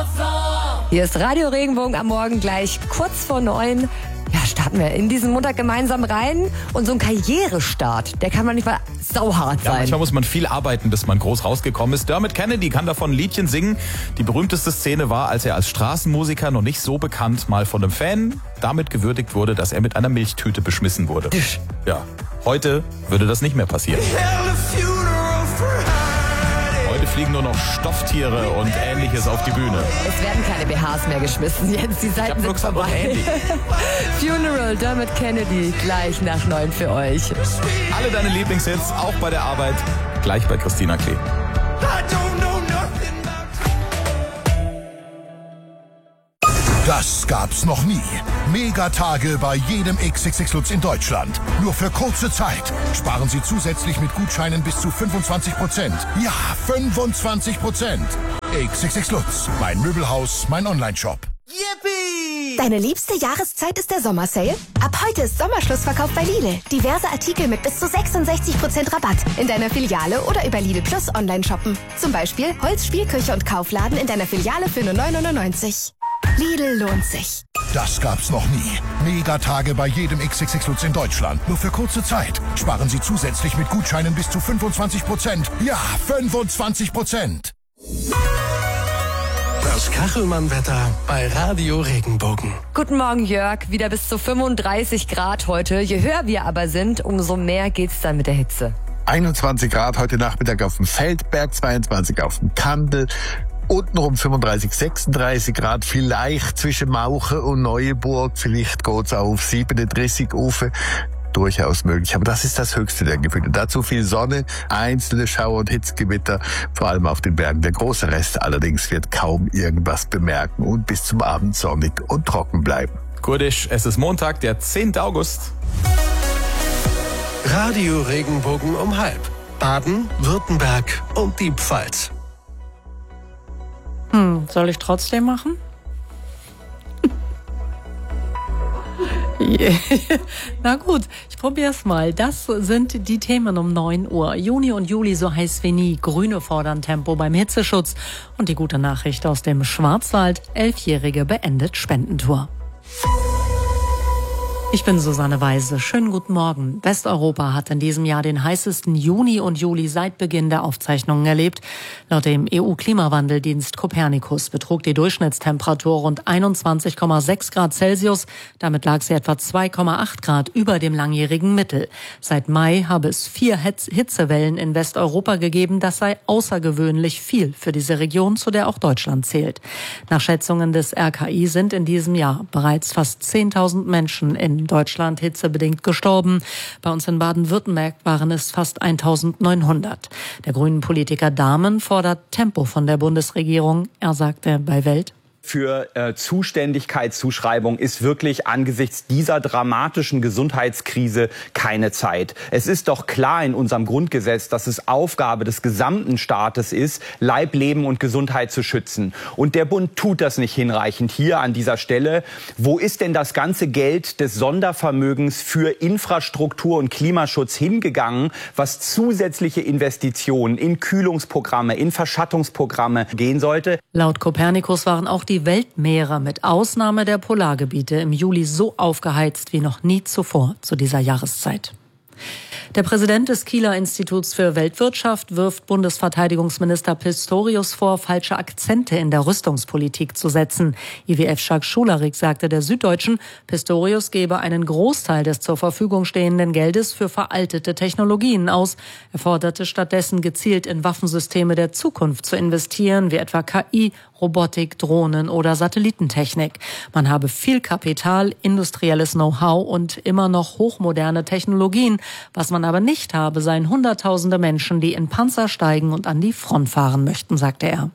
Hier ist Radio Regenbogen am Morgen gleich kurz vor 9. Ja, starten wir in diesen Montag gemeinsam rein. Und so ein Karrierestart, der kann manchmal sauhart sein. Ja, manchmal muss man viel arbeiten, bis man groß rausgekommen ist. Dermot Kennedy kann davon ein Liedchen singen. Die berühmteste Szene war, als er als Straßenmusiker noch nicht so bekannt mal von einem Fan damit gewürdigt wurde, dass er mit einer Milchtüte beschmissen wurde. Ja, heute würde das nicht mehr passieren. Heute fliegen nur noch Stofftiere und Ähnliches auf die Bühne. Es werden keine BHs mehr geschmissen jetzt, die Seiten sind vorbei. Funeral, Dermot Kennedy, gleich nach 9 für euch. Alle deine Lieblingshits, auch bei der Arbeit, gleich bei Christina Klee. Das gab's noch nie. Megatage bei jedem XXX Lutz in Deutschland. Nur für kurze Zeit. Sparen Sie zusätzlich mit Gutscheinen bis zu 25%. Ja, 25%. XXX Lutz. Mein Möbelhaus, mein Onlineshop. Yippie! Deine liebste Jahreszeit ist der Sommersale? Ab heute ist Sommerschlussverkauf bei Lidl. Diverse Artikel mit bis zu 66% Rabatt. In deiner Filiale oder über Lidl Plus online shoppen. Zum Beispiel Holz, Spielküche und Kaufladen in deiner Filiale für nur 9,99 €. Lidl lohnt sich. Das gab's noch nie. Megatage bei jedem XXX Lutz in Deutschland. Nur für kurze Zeit. Sparen Sie zusätzlich mit Gutscheinen bis zu 25%. Ja, 25%. Das Kachelmann-Wetter bei Radio Regenbogen. Guten Morgen, Jörg. Wieder bis zu 35 Grad heute. Je höher wir aber sind, umso mehr geht's dann mit der Hitze. 21 Grad heute Nachmittag auf dem Feldberg, 22 auf dem Kandel. Untenrum 35, 36 Grad, vielleicht zwischen Mauchen und Neuenburg. Vielleicht geht's auch auf 37 Ufer. Durchaus möglich. Aber das ist das höchste der Gefühle. Dazu viel Sonne, einzelne Schauer und Hitzgewitter, vor allem auf den Bergen. Der große Rest allerdings wird kaum irgendwas bemerken und bis zum Abend sonnig und trocken bleiben. Kurdisch, es ist Montag, der 10. August. Radio Regenbogen um 12. Baden, Württemberg und die Pfalz. Soll ich trotzdem machen? Na gut, ich probiere es mal. Das sind die Themen um 9 Uhr. Juni und Juli so heiß wie nie. Grüne fordern Tempo beim Hitzeschutz. Und die gute Nachricht aus dem Schwarzwald. 11-Jährige beendet Spendentour. Ich bin Susanne Weise. Schönen guten Morgen. Westeuropa hat in diesem Jahr den heißesten Juni und Juli seit Beginn der Aufzeichnungen erlebt. Laut dem EU-Klimawandeldienst Copernicus betrug die Durchschnittstemperatur rund 21,6 Grad Celsius. Damit lag sie etwa 2,8 Grad über dem langjährigen Mittel. Seit Mai habe es 4 Hitzewellen in Westeuropa gegeben. Das sei außergewöhnlich viel für diese Region, zu der auch Deutschland zählt. Nach Schätzungen des RKI sind in diesem Jahr bereits fast 10.000 Menschen in Deutschland hitzebedingt gestorben. Bei uns in Baden-Württemberg waren es fast 1.900. Der grünen Politiker Dahmen fordert Tempo von der Bundesregierung. Er sagte bei Welt: Für Zuständigkeitszuschreibung ist wirklich angesichts dieser dramatischen Gesundheitskrise keine Zeit. Es ist doch klar in unserem Grundgesetz, dass es Aufgabe des gesamten Staates ist, Leib, Leben und Gesundheit zu schützen. Und der Bund tut das nicht hinreichend hier an dieser Stelle. Wo ist denn das ganze Geld des Sondervermögens für Infrastruktur und Klimaschutz hingegangen, was zusätzliche Investitionen in Kühlungsprogramme, in Verschattungsprogramme gehen sollte? Laut Copernicus waren auch die Weltmeere mit Ausnahme der Polargebiete im Juli so aufgeheizt wie noch nie zuvor zu dieser Jahreszeit. Der Präsident des Kieler Instituts für Weltwirtschaft wirft Bundesverteidigungsminister Pistorius vor, falsche Akzente in der Rüstungspolitik zu setzen. IWF-Chef Schularik sagte der Süddeutschen, Pistorius gebe einen Großteil des zur Verfügung stehenden Geldes für veraltete Technologien aus. Er forderte stattdessen gezielt in Waffensysteme der Zukunft zu investieren, wie etwa KI, Robotik, Drohnen oder Satellitentechnik. Man habe viel Kapital, industrielles Know-how und immer noch hochmoderne Technologien. Was man aber nicht habe, seien Hunderttausende Menschen, die in Panzer steigen und an die Front fahren möchten, sagte er.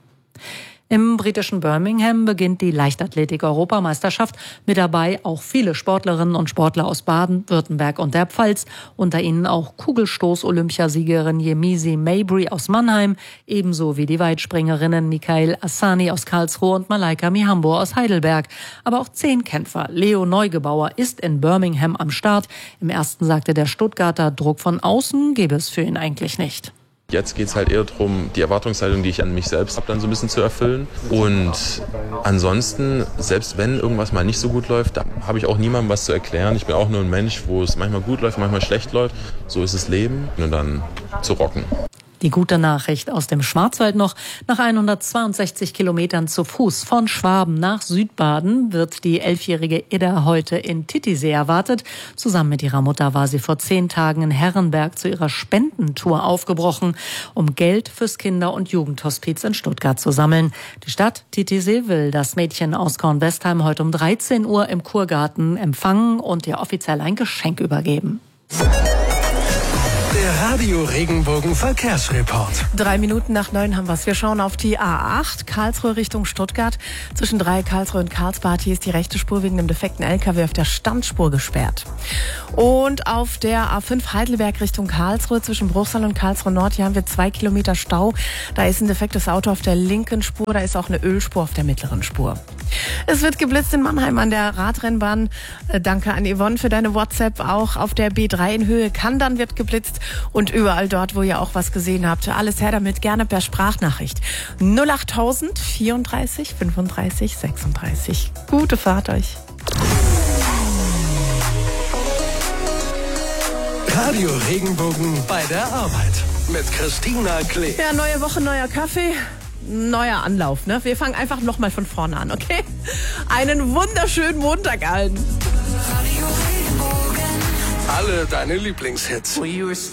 Im britischen Birmingham beginnt die Leichtathletik-Europameisterschaft. Mit dabei auch viele Sportlerinnen und Sportler aus Baden, Württemberg und der Pfalz. Unter ihnen auch Kugelstoß-Olympiasiegerin Yemisi Mabry aus Mannheim, ebenso wie die Weitspringerinnen Mikael Assani aus Karlsruhe und Malaika Mihambo aus Heidelberg. Aber auch Zehnkämpfer Leo Neugebauer ist in Birmingham am Start. Im ersten sagte der Stuttgarter, Druck von außen gebe es für ihn eigentlich nicht. Jetzt geht es halt eher darum, die Erwartungshaltung, die ich an mich selbst habe, dann so ein bisschen zu erfüllen. Und ansonsten, selbst wenn irgendwas mal nicht so gut läuft, da habe ich auch niemandem was zu erklären. Ich bin auch nur ein Mensch, wo es manchmal gut läuft, manchmal schlecht läuft. So ist das Leben. Und dann zu rocken. Die gute Nachricht aus dem Schwarzwald noch. Nach 162 Kilometern zu Fuß von Schwaben nach Südbaden wird die 11-jährige Ida heute in Titisee erwartet. Zusammen mit ihrer Mutter war sie vor 10 Tagen in Herrenberg zu ihrer Spendentour aufgebrochen, um Geld fürs Kinder- und Jugendhospiz in Stuttgart zu sammeln. Die Stadt Titisee will das Mädchen aus Kornwestheim heute um 13 Uhr im Kurgarten empfangen und ihr offiziell ein Geschenk übergeben. Der Radio Regenbogen Verkehrsreport. 3 Minuten nach 9 haben wir's. Wir schauen auf die A8, Karlsruhe Richtung Stuttgart. Zwischen 3 Karlsruhe und Karlsbad, hier ist die rechte Spur wegen dem defekten LKW auf der Standspur gesperrt. Und auf der A5 Heidelberg Richtung Karlsruhe, zwischen Bruchsal und Karlsruhe Nord, hier haben wir 2 Kilometer Stau. Da ist ein defektes Auto auf der linken Spur, da ist auch eine Ölspur auf der mittleren Spur. Es wird geblitzt in Mannheim an der Radrennbahn. Danke an Yvonne für deine WhatsApp. Auch auf der B3 in Höhe Kandern wird geblitzt. Und überall dort, wo ihr auch was gesehen habt. Alles her damit, gerne per Sprachnachricht. 08000 34 35 36. Gute Fahrt euch. Radio Regenbogen bei der Arbeit. Mit Christina Klee. Ja, neue Woche, neuer Kaffee. Neuer Anlauf, ne? Wir fangen einfach nochmal von vorne an, okay? Einen wunderschönen Montag allen. Alle deine Lieblingshits.